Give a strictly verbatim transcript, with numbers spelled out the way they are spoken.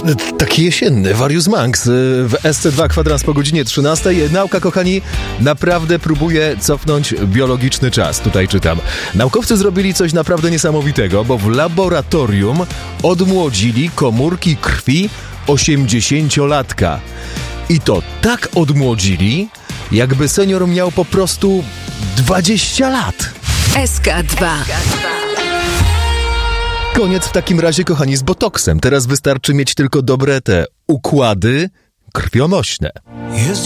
Taki jesienny, Various Monks w S C dwa kwadrans po godzinie trzynastej. Nauka, kochani, naprawdę próbuje cofnąć biologiczny czas. Tutaj czytam. Naukowcy zrobili coś naprawdę niesamowitego, bo w laboratorium odmłodzili komórki krwi osiemdziesięciolatka. I to tak odmłodzili, jakby senior miał po prostu dwadzieścia lat. S K dwa. Koniec w takim razie, kochani, z botoksem. Teraz wystarczy mieć tylko dobre te układy krwionośne.